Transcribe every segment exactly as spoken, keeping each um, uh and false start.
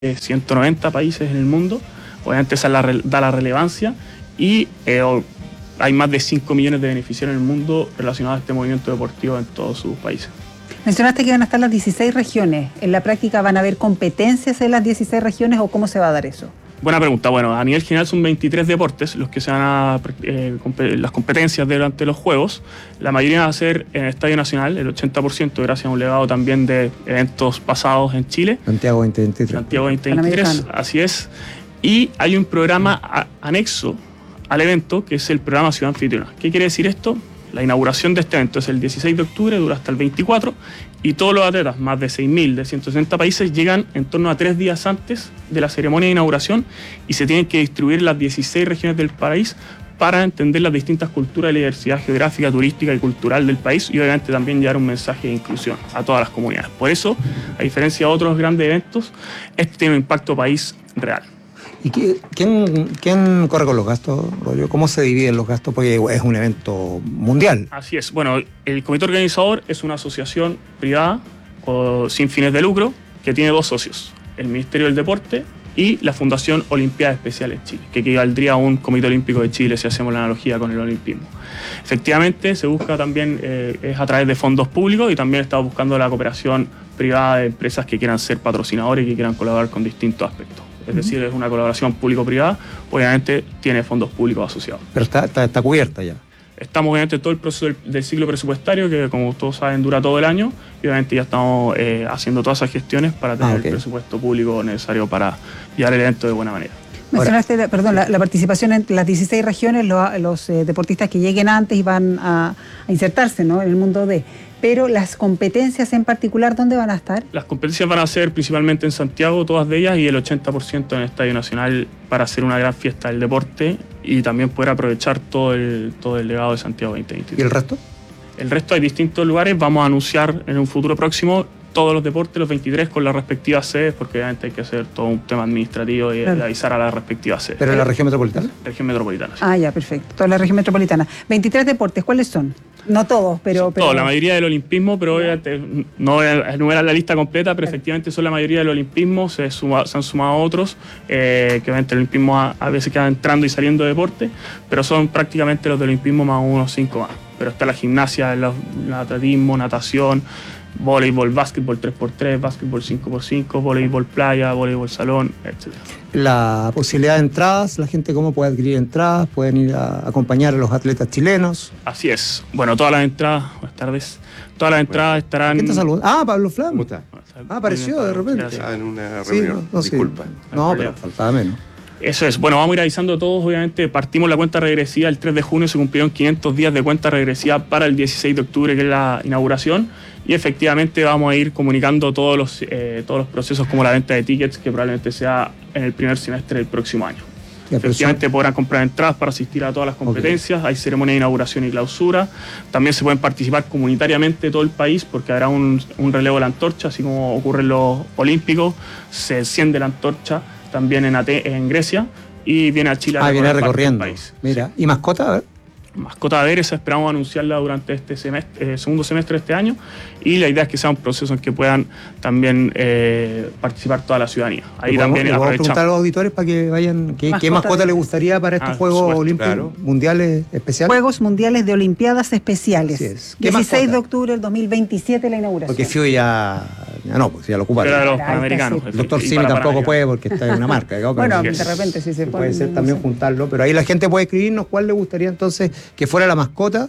ciento noventa países en el mundo. Obviamente esa la, da la relevancia y eh, hay más de cinco millones de beneficiarios en el mundo relacionados a este movimiento deportivo en todos sus países. Mencionaste que van a estar las dieciséis regiones. ¿En la práctica van a haber competencias en las dieciséis regiones o cómo se va a dar eso? Buena pregunta. Bueno, a nivel general son veintitrés deportes los que se van a eh, las competencias durante los Juegos. La mayoría va a ser en el Estadio Nacional, el ochenta por ciento, gracias a un legado también de eventos pasados en Chile. Santiago veinte veintitrés. Santiago veinte veintitrés, así es. Y hay un programa a, anexo al evento, que es el programa Ciudad Anfitriona. ¿Qué quiere decir esto? La inauguración de este evento es el dieciséis de octubre, dura hasta el veinticuatro, y todos los atletas, más de seis mil de ciento sesenta países, llegan en torno a tres días antes de la ceremonia de inauguración y se tienen que distribuir en las dieciséis regiones del país para entender las distintas culturas y la diversidad geográfica, turística y cultural del país, y obviamente también llevar un mensaje de inclusión a todas las comunidades. Por eso, a diferencia de otros grandes eventos, este tiene un impacto país real. ¿Y quién, quién corre con los gastos, Rollo? ¿Cómo se dividen los gastos? Porque es un evento mundial. Así es. Bueno, el comité organizador es una asociación privada o sin fines de lucro que tiene dos socios, el Ministerio del Deporte y la Fundación Olimpiadas Especiales Chile, que equivaldría a un Comité Olímpico de Chile si hacemos la analogía con el olimpismo. Efectivamente, se busca también, eh, es a través de fondos públicos y también estamos buscando la cooperación privada de empresas que quieran ser patrocinadores y que quieran colaborar con distintos aspectos. Es decir, es una colaboración público-privada, obviamente tiene fondos públicos asociados. Pero está, está, está cubierta ya. Estamos obviamente en todo el proceso del, del ciclo presupuestario, que como todos saben dura todo el año, y obviamente ya estamos eh, haciendo todas esas gestiones para tener ah, okay. el presupuesto público necesario para llevar el evento de buena manera. Mencionaste, la, perdón, la, la participación en las dieciséis regiones, los, los eh, deportistas que lleguen antes y van a, a insertarse, ¿no?, en el mundo de... Pero las competencias en particular, ¿dónde van a estar? Las competencias van a ser principalmente en Santiago, todas de ellas, y el ochenta por ciento en el Estadio Nacional para hacer una gran fiesta del deporte y también poder aprovechar todo el, todo el legado de Santiago veinte veintitrés. ¿Y el resto? El resto hay distintos lugares. Vamos a anunciar en un futuro próximo todos los deportes, los veintitrés, con las respectivas sedes, porque obviamente hay que hacer todo un tema administrativo y claro. avisar a las respectivas sedes. ¿Pero en la región metropolitana? Región metropolitana, sí. Ah, ya, perfecto. Toda la región metropolitana. veintitrés deportes, ¿cuáles son? No todos, pero... Sí, pero... Todos, la mayoría del olimpismo, pero obviamente no voy a enumerar la lista completa, pero claro. efectivamente son la mayoría del olimpismo, se, suma, se han sumado otros, eh, que obviamente el olimpismo a, a veces queda entrando y saliendo de deporte, pero son prácticamente los del olimpismo más unos cinco más. Pero está la gimnasia, el, el atletismo, natación, voleibol, básquetbol tres por tres, básquetbol cinco por cinco, voleibol playa, voleibol salón, etcétera. La posibilidad de entradas, la gente cómo puede adquirir entradas, pueden ir a acompañar a los atletas chilenos. Así es. Bueno, todas las entradas, buenas tardes, todas las entradas bueno. estarán... ¿Quién te saluda? Ah, Pablo Flam. ¿Cómo está? Ah, apareció de repente. Ah, en una reunión, sí, no, no, disculpa. Sí. No, pero faltaba menos. Eso es. Bueno, vamos a ir avisando todos, obviamente. Partimos la cuenta regresiva el tres de junio, se cumplieron quinientos días de cuenta regresiva para el dieciséis de octubre, que es la inauguración, y efectivamente vamos a ir comunicando todos los, eh, todos los procesos como la venta de tickets, que probablemente sea en el primer semestre del próximo año. Ya, efectivamente son... podrán comprar entradas para asistir a todas las competencias, okay. Hay ceremonia de inauguración y clausura, también se pueden participar comunitariamente de todo el país, porque habrá un, un relevo de la antorcha, así como ocurre en los Olímpicos, se enciende la antorcha también en, Ate en Grecia, y viene a Chile a ah, viene recorriendo. País. Mira, sí. ¿Y mascota? A ver. Mascota de esa esperamos anunciarla durante este semestre, eh, segundo semestre de este año, y la idea es que sea un proceso en que puedan también eh, participar toda la ciudadanía. Ahí también aprovechamos. Vamos a preguntar a los auditores para que vayan, ¿qué mascota, ¿qué mascota les gustaría para estos ah, Juegos Olímpicos claro. Mundiales Especiales? Juegos Mundiales de Olimpiadas Especiales. Es. dieciséis de octubre del dos mil veintisiete la inauguración. Porque F I U ya, ya no, pues ya lo ocuparon. Pero los panamericanos. El doctor Simi tampoco puede porque está en una marca. Bueno, de repente sí se puede. Puede ser también juntarlo, pero ahí la gente puede escribirnos cuál le gustaría entonces que fuera la mascota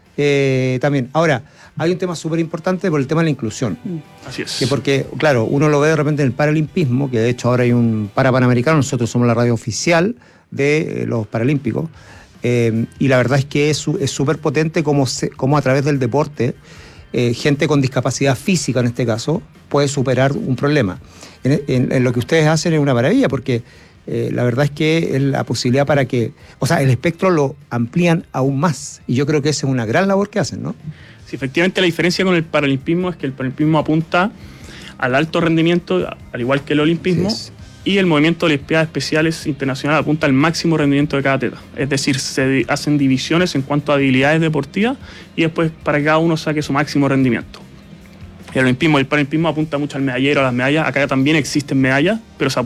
eh, también. Ahora, hay un tema súper importante por el tema de la inclusión. Así es. Que porque, claro, uno lo ve de repente en el paralimpismo, que de hecho ahora hay un para-panamericano, nosotros somos la radio oficial de eh, los paralímpicos, eh, y la verdad es que es súper potente como, se, como a través del deporte, eh, gente con discapacidad física en este caso, puede superar un problema. En, en, en lo que ustedes hacen es una maravilla, porque Eh, la verdad es que es la posibilidad para que, o sea, el espectro lo amplían aún más, y yo creo que esa es una gran labor que hacen, ¿no? Sí, efectivamente la diferencia con el paralimpismo es que el paralimpismo apunta al alto rendimiento, al igual que el olimpismo, sí, y el movimiento de Olimpiadas Especiales Internacional apunta al máximo rendimiento de cada atleta. Es decir, se hacen divisiones en cuanto a habilidades deportivas y después para que cada uno saque su máximo rendimiento. El olimpismo y el paralimpismo apunta mucho al medallero, a las medallas. Acá también existen medallas, pero se